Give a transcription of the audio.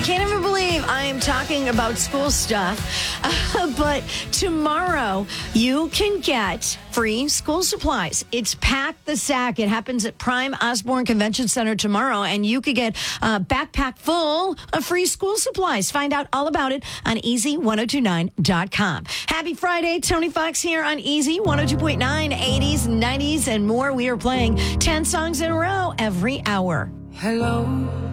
can't even believe I am talking about school stuff. But tomorrow, you can get free school supplies. It's Pack the Sack. It happens at Prime Osborne Convention Center tomorrow, and you could get a backpack full of free school supplies. Find out all about it on easy1029.com. Happy Friday. Tony Fox here on Easy 102.9, 80s, 90s, and more. We are playing 10 songs in a row every hour. Hello.